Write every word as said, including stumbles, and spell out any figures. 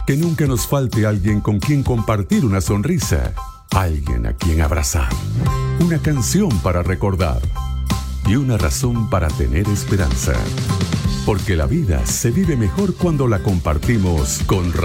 Que nunca nos falte alguien con quien compartir una sonrisa, alguien a quien abrazar, una canción para recordar y una razón para tener esperanza. Porque la vida se vive mejor cuando la compartimos con